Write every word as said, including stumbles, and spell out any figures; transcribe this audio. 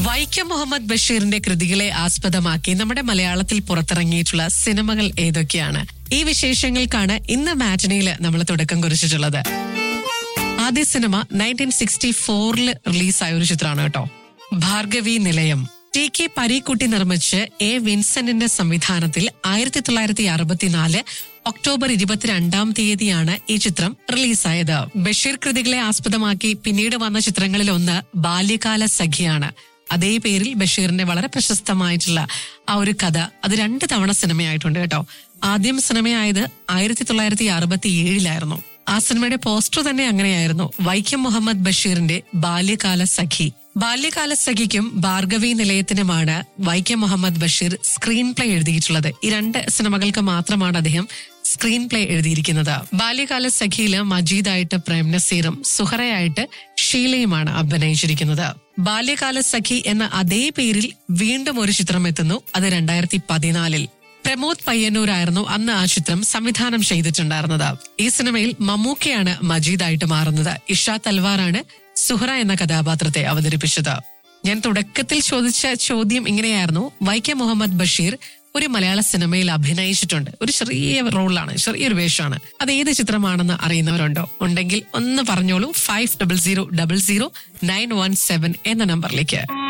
വൈക്കം മുഹമ്മദ് ബഷീറിന്റെ കൃതികളെ ആസ്പദമാക്കി നമ്മുടെ മലയാളത്തിൽ പുറത്തിറങ്ങിയിട്ടുള്ള സിനിമകൾ ഏതൊക്കെയാണ്? ഈ വിശേഷങ്ങൾക്കാണ് ഇന്ന് മാറ്റിനിയിൽ നമ്മൾ തുടക്കം കുറിച്ചിട്ടുള്ളത്. ആദ്യ സിനിമ നയൻറ്റീൻ സിക്സ്റ്റി ഫോറിൽ റിലീസായ ഒരു ചിത്രമാണ് കേട്ടോ, ഭാർഗവി നിലയം. ടി കെ പരീക്കുട്ടി നിർമ്മിച്ച് എ വിൻസെന്റിന്റെ സംവിധാനത്തിൽ ആയിരത്തി തൊള്ളായിരത്തി അറുപത്തിനാല് ഒക്ടോബർ ഇരുപത്തിരണ്ടാം തീയതിയാണ് ഈ ചിത്രം റിലീസായത്. ബഷീർ കൃതികളെ ആസ്പദമാക്കി പിന്നീട് വന്ന ചിത്രങ്ങളിൽ ഒന്ന് ബാല്യകാല സഖിയാണ്. അതേ പേരിൽ ബഷീറിന്റെ വളരെ പ്രശസ്തമായിട്ടുള്ള ആ ഒരു കഥ അത് രണ്ട് തവണ സിനിമയായിട്ടുണ്ട് കേട്ടോ. ആദ്യം സിനിമയായത് ആയിരത്തി തൊള്ളായിരത്തി അറുപത്തി ഏഴിലായിരുന്നു. ആ സിനിമയുടെ പോസ്റ്റർ തന്നെ അങ്ങനെയായിരുന്നു, വൈക്കം മുഹമ്മദ് ബഷീറിന്റെ ബാല്യകാല സഖി. ബാല്യകാല സഖിക്കും ഭാർഗവി നിലയത്തിനുമാണ് വൈക്കം മുഹമ്മദ് ബഷീർ സ്ക്രീൻ പ്ലേ എഴുതിയിട്ടുള്ളത്. ഈ രണ്ട് സിനിമകൾക്ക് മാത്രമാണ് അദ്ദേഹം സ്ക്രീൻ പ്ലേ എഴുതിയിരിക്കുന്നത്. ബാല്യകാല സഖിയില് മജീദായിട്ട് പ്രേം നസീറും സുഹറയായിട്ട് ഷീലയുമാണ് അഭിനയിച്ചിരിക്കുന്നത്. ബാല്യകാല സഖി എന്ന അതേ പേരിൽ വീണ്ടും ഒരു ചിത്രം എത്തുന്നു. അത് രണ്ടായിരത്തി പതിനാലിൽ പ്രമോദ് പയ്യന്നൂരായിരുന്നു അന്ന് ആ ചിത്രം സംവിധാനം ചെയ്തിട്ടുണ്ടായിരുന്നത്. ഈ സിനിമയിൽ മമ്മൂക്കയാണ് മജീദായിട്ട് മാറുന്നത്. ഇഷ തൽവാറാണ് സുഹറ എന്ന കഥാപാത്രത്തെ അവതരിപ്പിച്ചത്. ഞാൻ തുടക്കത്തിൽ ചോദിച്ച ചോദ്യം ഇങ്ങനെയായിരുന്നു, വൈക്കം മുഹമ്മദ് ബഷീർ ഒരു മലയാള സിനിമയിൽ അഭിനയിച്ചിട്ടുണ്ട്. ഒരു ചെറിയ റോളാണ്, ചെറിയൊരു വേഷമാണ്. അത് ഏത് ചിത്രമാണെന്ന് അറിയുന്നവരുണ്ടോ? ഉണ്ടെങ്കിൽ ഒന്ന് പറഞ്ഞോളൂ. Five double zero double zero nine one seven എന്ന നമ്പറിലേക്ക്.